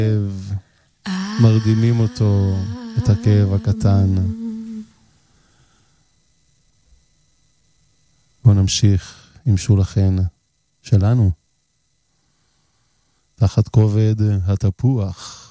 מרדימים אותו, את הכאב הקטן. בואו נמשיך עם שולחן שלנו. תחת כובד התפוח.